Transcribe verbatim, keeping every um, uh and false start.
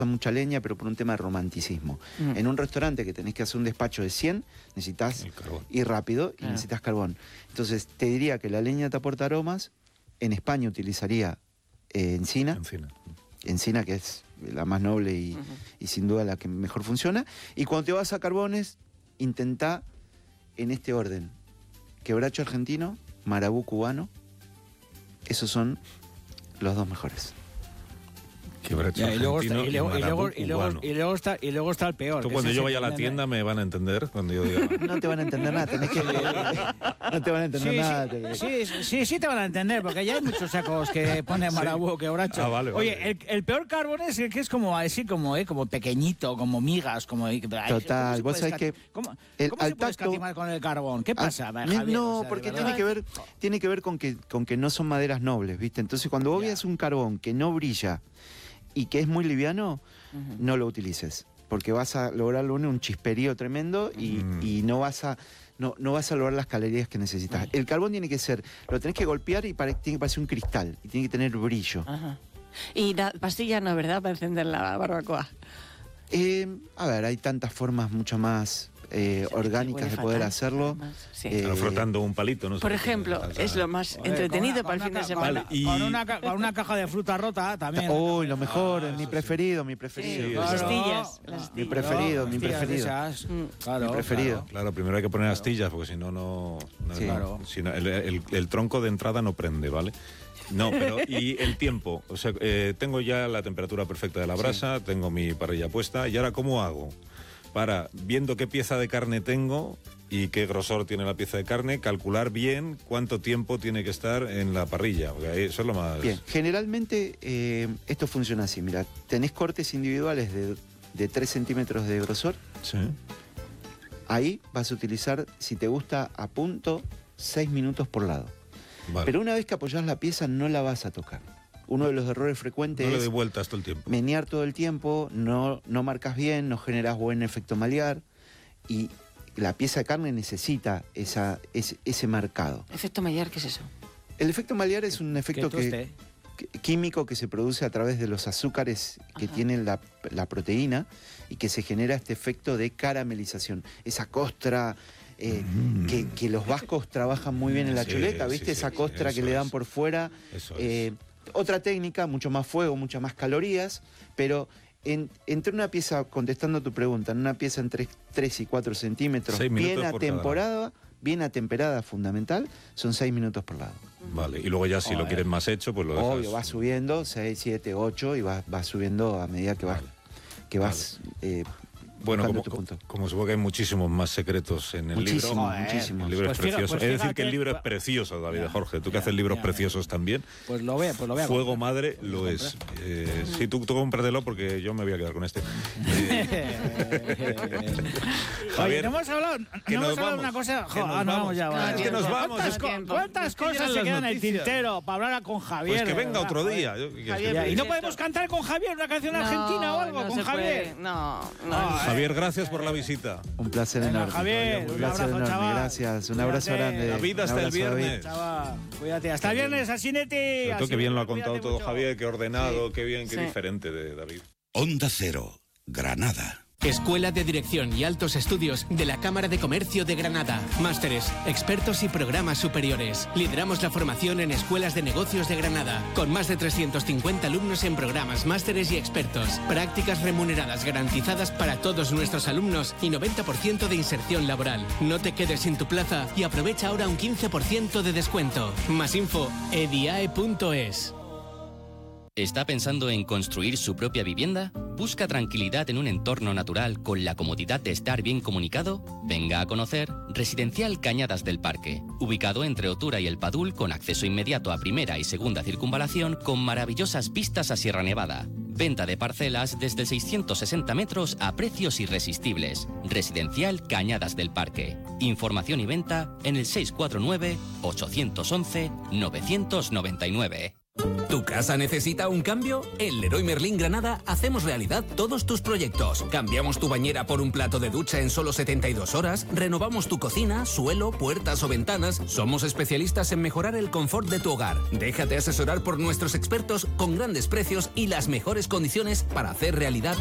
mucha leña, pero por un tema de romanticismo. Mm. En un restaurante que tenés que hacer un despacho de cien, necesitas ir rápido y ah. necesitas carbón. Entonces, te diría que la leña te aporta aromas. En España utilizaría eh, encina. Encina. Encina, que es la más noble y, uh-huh. y sin duda la que mejor funciona. Y cuando te vas a carbones, intentá en este orden. Quebracho argentino, marabú cubano. Esos son los dos mejores. Ya, y, luego está, y, luego, y, luego, y, luego, y, luego está, y luego está el peor. Tú cuando yo vaya a la tienda me van a entender cuando yo diga... No te van a entender nada, tenés que... No te van a entender sí, nada. Sí, sí, sí, sí te van a entender, porque ya hay muchos sacos que ponen marabú o quebracho. Ah, vale, Oye, vale. El, el peor carbón es el que es como así, como, eh, como pequeñito, como migas, como... Total, vos sabés que... ¿Cómo, el, ¿cómo se puede escatimar con el carbón? ¿Qué pasa, al, Javier? No, o sea, porque tiene que ver, tiene que ver con que, con que no son maderas nobles, ¿viste? Entonces, cuando vos veas un carbón que no brilla y que es muy liviano, uh-huh. no lo utilices, porque vas a lograr un chisperío tremendo y, uh-huh. y no vas a no, no vas a lograr las calorías que necesitas. Uh-huh. El carbón tiene que ser, lo tenés que golpear y pare, tiene que parecer un cristal y tiene que tener brillo. Uh-huh. Y la pastilla no, ¿verdad? Para encender la barbacoa. Eh, a ver, hay tantas formas mucho más eh, orgánicas de poder hacerlo. Sí. Eh, frotando un palito, ¿no? Por ejemplo, o sea, es lo más Oye, entretenido una, para el fin de semana. Vale, y... con, una, con una caja de fruta rota también. Uy, lo mejor, ah, mi preferido, mi preferido. Sí, las astillas. Las astillas. Mi preferido, mi preferido. Claro, mi preferido. Claro, claro, primero hay que poner astillas, porque si no, no... no, sí. no claro. si no el, el, el tronco de entrada no prende, ¿vale? No, pero y el tiempo, o sea, eh, tengo ya la temperatura perfecta de la brasa, sí. tengo mi parrilla puesta, y ahora ¿cómo hago? Para, viendo qué pieza de carne tengo y qué grosor tiene la pieza de carne, calcular bien cuánto tiempo tiene que estar en la parrilla, porque eso es lo más... Bien, generalmente eh, esto funciona así, mira, tenés cortes individuales de, de tres centímetros de grosor, sí. Ahí vas a utilizar, si te gusta, a punto, seis minutos por lado. Vale. Pero una vez que apoyás la pieza no la vas a tocar. Uno de los errores frecuentes no es le doy vueltas todo el tiempo. menear todo el tiempo, no, no marcas bien, no generas buen efecto malear y la pieza de carne necesita esa, ese, ese marcado. ¿Efecto malear qué es eso? El efecto malear es un efecto que, que, químico que se produce a través de los azúcares que Ajá. tienen la, la proteína y que se genera este efecto de caramelización. Esa costra... Eh, mm. que, que los vascos trabajan muy bien en la sí, chuleta, ¿viste? Sí, sí, esa costra que le dan es. por fuera. Eso eh, es. Otra técnica, mucho más fuego, muchas más calorías, pero en, entre una pieza, contestando a tu pregunta, en una pieza entre tres y cuatro centímetros, bien atemperada, bien atemperada, fundamental, son seis minutos por lado. Vale, y luego ya si Obvio. lo quieres más hecho, pues lo dejas. Obvio, vas subiendo, seis, siete, ocho, y vas, vas subiendo a medida que vas... Vale. Que vas vale. eh, Bueno, como, como supongo que hay muchísimos más secretos en el muchísimo, libro. Muchísimo, El libro pues es precioso. Fíjate, pues es decir, fíjate, que el libro es precioso, David ya, Jorge. Tú que ya, haces libros ya, preciosos ya. también. Pues lo ve, pues lo vea. Fuego Madre lo es. Eh, sí, tú, tú cómpratelo porque yo me voy a quedar con este. Eh, Oye, no hemos hablado, no hemos hablado de una cosa. Jo, ah, no, vamos ya. Va. Es que nos vamos. ¿Cuántas, co ¿cuántas cosas se quedan en el tintero para hablar con Javier? Pues que venga otro día. Javier, ¿y no podemos cantar con Javier una canción no, argentina o algo no con Javier? Puede. No, no. Ah, Javier, gracias por la visita. Un placer Venga, enorme. Javier, un un placer abrazo, enorme. chaval. Gracias. Un abrazo Cuídate. grande. La vida hasta el viernes. Chaval, cuídate. Hasta el viernes, así neti. Sobre todo que bien lo ha contado todo mucho. Javier, qué ordenado, sí. qué bien, qué sí. diferente de David. Onda Cero, Granada. Escuela de Dirección y Altos Estudios de la Cámara de Comercio de Granada. Másteres, expertos y programas superiores. Lideramos la formación en escuelas de negocios de Granada, con más de trescientos cincuenta alumnos en programas, másteres y expertos. Prácticas remuneradas garantizadas para todos nuestros alumnos y noventa por ciento de inserción laboral. No te quedes sin tu plaza y aprovecha ahora un quince por ciento de descuento. Más info, ediae punto es. ¿Está pensando en construir su propia vivienda? ¿Busca tranquilidad en un entorno natural con la comodidad de estar bien comunicado? Venga a conocer Residencial Cañadas del Parque, ubicado entre Otura y El Padul, con acceso inmediato a primera y segunda circunvalación, con maravillosas vistas a Sierra Nevada. Venta de parcelas desde seiscientos sesenta metros a precios irresistibles. Residencial Cañadas del Parque. Información y venta en el seis cuatro nueve, ocho once, nueve nueve nueve. ¿Tu casa necesita un cambio? En Leroy Merlin Granada hacemos realidad todos tus proyectos. Cambiamos tu bañera por un plato de ducha en solo setenta y dos horas, renovamos tu cocina, suelo, puertas o ventanas. Somos especialistas en mejorar el confort de tu hogar. Déjate asesorar por nuestros expertos con grandes precios y las mejores condiciones para hacer realidad